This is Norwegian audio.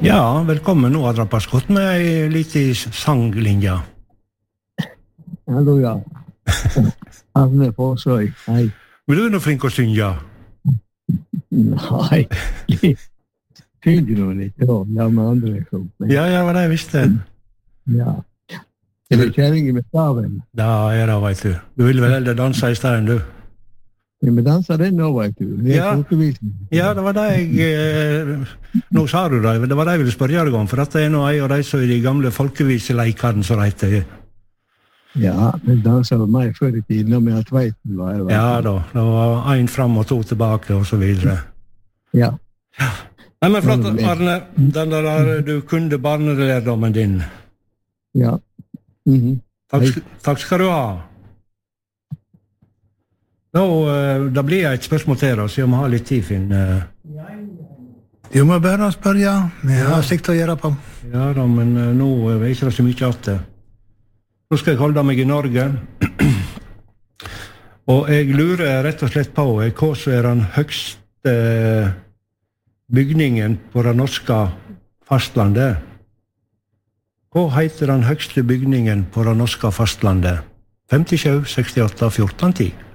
Ja, velkommen nå, Adra Paskott, med en liten sanglinje. Hallo, ja. Anne Forsøy, hei. Men du noe flink å synge? Nei, synger du litt, ja, med andre sånn. Ja, var det jeg visste. Ja. Det kjæringen med staven. Da det, vet du. Du vil vel heller danse i stedet, du? Ja, men danser den nå, vet du. Det ja, det var det jeg... nå sa du det, det var det jeg ville spørre deg om, for at det nå en av de som de gamle folkeviseleikene som det heter. Ja, men danser var meg før i tiden, når vi har tveiten var. Ja da, det var en frem og to tilbake, og så videre. Ja. Nei, men flott, Arne, den der du kunde barnelærdommen din. Ja. Takk skal du ha. Nå, da blir jeg et spørsmål til oss, jeg må ha litt tid, Finn. Du må bare spørre, vi har sikt å gjøre på. Ja da, men nå er ikke det så mye av det. Nå skal jeg holde meg i Norge, og jeg lurer rett og slett på hva som er den høgste bygningen på det norske fastlandet. Hva heter den høgste bygningen på det norske fastlandet? 57, 68, 14, 10.